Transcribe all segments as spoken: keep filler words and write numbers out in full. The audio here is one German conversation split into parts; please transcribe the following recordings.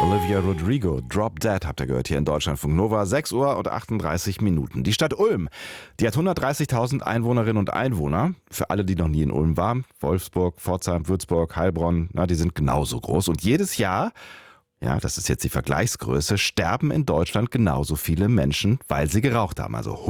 Olivia Rodrigo, Drop Dead, habt ihr gehört hier in Deutschlandfunk Nova, sechs Uhr und achtunddreißig Minuten. Die Stadt Ulm, die hat hundertdreißigtausend Einwohnerinnen und Einwohner. Für alle, die noch nie in Ulm waren, Wolfsburg, Pforzheim, Würzburg, Heilbronn, na, die sind genauso groß. Und jedes Jahr, ja, das ist jetzt die Vergleichsgröße, sterben in Deutschland genauso viele Menschen, weil sie geraucht haben. Also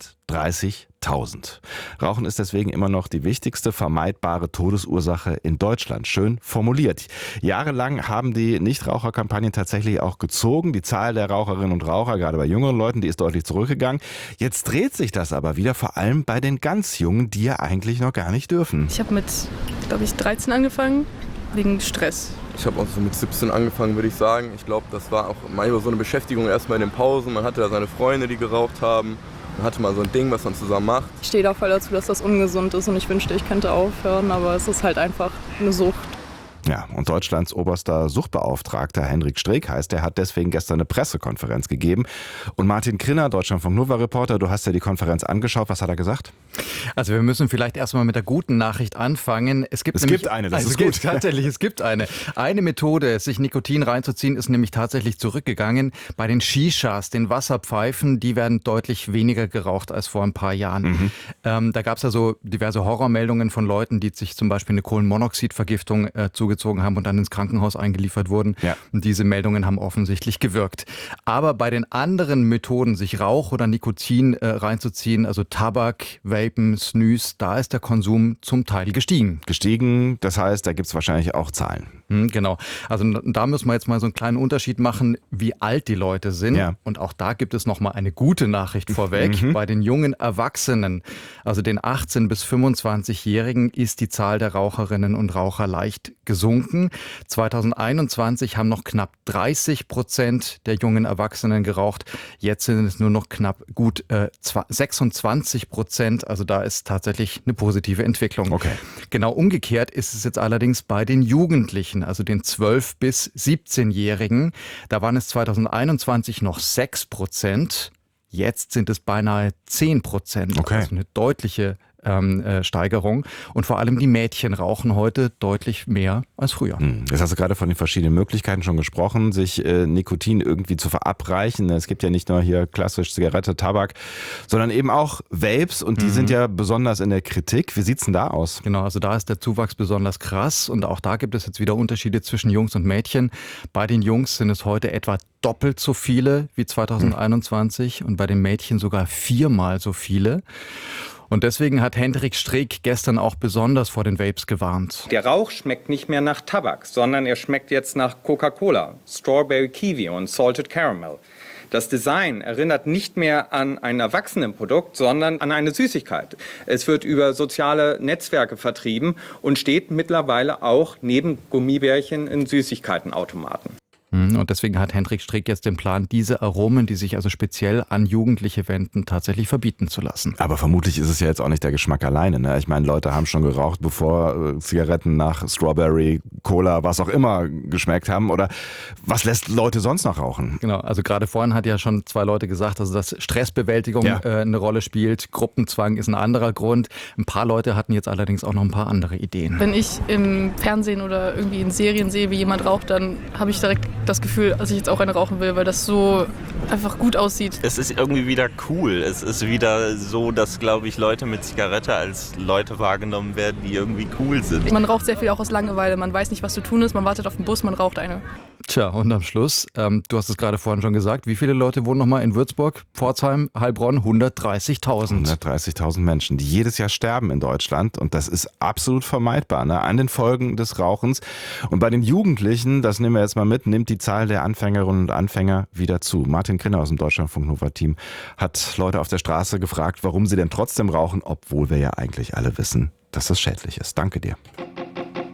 hundertdreißigtausend. Rauchen ist deswegen immer noch die wichtigste vermeidbare Todesursache in Deutschland. Schön formuliert. Jahrelang haben die Nichtraucherkampagnen tatsächlich auch gezogen. Die Zahl der Raucherinnen und Raucher, gerade bei jüngeren Leuten, die ist deutlich zurückgegangen. Jetzt dreht sich das aber wieder, vor allem bei den ganz Jungen, die ja eigentlich noch gar nicht dürfen. Ich habe mit, glaube ich, dreizehn angefangen, wegen Stress. Ich habe auch so mit siebzehn angefangen, würde ich sagen. Ich glaube, das war auch manchmal so eine Beschäftigung erstmal in den Pausen. Man hatte da seine Freunde, die geraucht haben. Man hatte mal so ein Ding, was man zusammen macht. Ich stehe da voll dazu, dass das ungesund ist und ich wünschte, ich könnte aufhören, aber es ist halt einfach eine Sucht. Ja, und Deutschlands oberster Suchtbeauftragter Hendrik Streeck heißt, der hat deswegen gestern eine Pressekonferenz gegeben. Und Martin Krinner, Deutschlandfunk Nova-Reporter, du hast ja die Konferenz angeschaut. Was hat er gesagt? Also wir müssen vielleicht erstmal mit der guten Nachricht anfangen. Es gibt, es nämlich, gibt eine, das also ist es gibt, gut. Tatsächlich, es gibt eine. Eine Methode, sich Nikotin reinzuziehen, ist nämlich tatsächlich zurückgegangen. Bei den Shishas, den Wasserpfeifen, die werden deutlich weniger geraucht als vor ein paar Jahren. Mhm. Ähm, da gab es ja so diverse Horrormeldungen von Leuten, die sich zum Beispiel eine Kohlenmonoxidvergiftung äh, zugezogen haben und dann ins Krankenhaus eingeliefert wurden. Ja. Und diese Meldungen haben offensichtlich gewirkt. Aber bei den anderen Methoden, sich Rauch oder Nikotin äh, reinzuziehen, also Tabak, Vapen, Snus, da ist der Konsum zum Teil gestiegen. Gestiegen, das heißt, da gibt es wahrscheinlich auch Zahlen. Hm, genau. Also da müssen wir jetzt mal so einen kleinen Unterschied machen, wie alt die Leute sind. Ja. Und auch da gibt es nochmal eine gute Nachricht vorweg. Mhm. Bei den jungen Erwachsenen, also den achtzehn- bis fünfundzwanzigjährigen, ist die Zahl der Raucherinnen und Raucher leicht gesunken. zweitausendeinundzwanzig haben noch knapp dreißig Prozent der jungen Erwachsenen geraucht. Jetzt sind es nur noch knapp gut äh, sechsundzwanzig Prozent. Also da ist tatsächlich eine positive Entwicklung. Okay. Genau umgekehrt ist es jetzt allerdings bei den Jugendlichen, also den zwölf- bis siebzehnjährigen. Da waren es zweitausendeinundzwanzig noch sechs Prozent. Jetzt sind es beinahe zehn Prozent. Okay. Also eine deutliche Ähm, äh, Steigerung. Und vor allem die Mädchen rauchen heute deutlich mehr als früher. Hm. Jetzt hast du gerade von den verschiedenen Möglichkeiten schon gesprochen, sich äh, Nikotin irgendwie zu verabreichen. Es gibt ja nicht nur hier klassisch Zigarette, Tabak, sondern eben auch Vapes und die mhm. sind ja besonders in der Kritik. Wie sieht's denn da aus? Genau, also da ist der Zuwachs besonders krass und auch da gibt es jetzt wieder Unterschiede zwischen Jungs und Mädchen. Bei den Jungs sind es heute etwa doppelt so viele wie zweitausendeinundzwanzig mhm. und bei den Mädchen sogar viermal so viele. Und deswegen hat Hendrik Streeck gestern auch besonders vor den Vapes gewarnt. Der Rauch schmeckt nicht mehr nach Tabak, sondern er schmeckt jetzt nach Coca-Cola, Strawberry Kiwi und Salted Caramel. Das Design erinnert nicht mehr an ein Erwachsenenprodukt, sondern an eine Süßigkeit. Es wird über soziale Netzwerke vertrieben und steht mittlerweile auch neben Gummibärchen in Süßigkeitenautomaten. Und deswegen hat Hendrik Streeck jetzt den Plan, diese Aromen, die sich also speziell an Jugendliche wenden, tatsächlich verbieten zu lassen. Aber vermutlich ist es ja jetzt auch nicht der Geschmack alleine. Ne? Ich meine, Leute haben schon geraucht, bevor Zigaretten nach Strawberry, Cola, was auch immer geschmeckt haben. Oder was lässt Leute sonst noch rauchen? Genau, also gerade vorhin hat ja schon zwei Leute gesagt, also dass Stressbewältigung ja. äh, eine Rolle spielt. Gruppenzwang ist ein anderer Grund. Ein paar Leute hatten jetzt allerdings auch noch ein paar andere Ideen. Wenn ich im Fernsehen oder irgendwie in Serien sehe, wie jemand raucht, dann habe ich direkt das Gefühl, dass ich jetzt auch eine rauchen will, weil das so einfach gut aussieht. Es ist irgendwie wieder cool. Es ist wieder so, dass, glaube ich, Leute mit Zigarette als Leute wahrgenommen werden, die irgendwie cool sind. Man raucht sehr viel auch aus Langeweile. Man weiß nicht, was zu tun ist. Man wartet auf den Bus, man raucht eine. Tja, und am Schluss, ähm, du hast es gerade vorhin schon gesagt, wie viele Leute wohnen nochmal in Würzburg, Pforzheim, Heilbronn? hundertdreißigtausend. hundertdreißigtausend Menschen, die jedes Jahr sterben in Deutschland. Und das ist absolut vermeidbar, ne? An den Folgen des Rauchens. Und bei den Jugendlichen, das nehmen wir jetzt mal mit, nimmt die Zahl der Anfängerinnen und Anfänger wieder zu. Martin Krinner aus dem Deutschlandfunk Nova-Team hat Leute auf der Straße gefragt, warum sie denn trotzdem rauchen, obwohl wir ja eigentlich alle wissen, dass das schädlich ist. Danke dir.